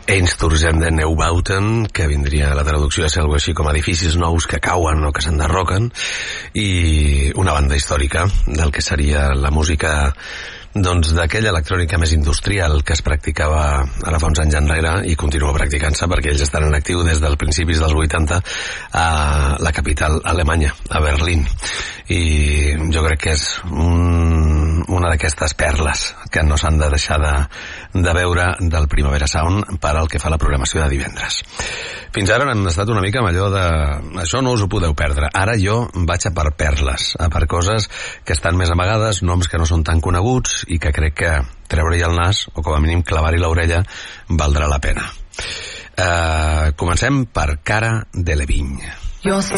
Einsturgem de Neubauten, que vindria la traducció a ser alguna així com edificis nous que cauen o que s'enderroquen, i una banda històrica del que seria la música doncs d'aquella electrònica més industrial que es practicava ara fa uns anys enrere i continua practicant-se perquè ells estan en actiu des dels principis dels 80 a la capital alemanya, a Berlín, i jo crec que és una d'aquestes perles que no s'han de deixar de veure del Primavera Sound per al que fa la programació de divendres. Fins ara han estat una mica amb allò de això no us ho podeu perdre. Ara jo vaig a per perles, a per coses que estan més amagades, noms que no són tan coneguts i que crec que treure-hi el nas o com a mínim clavar-hi l'orella valdrà la pena. Comencem per Cara Delevingne. Your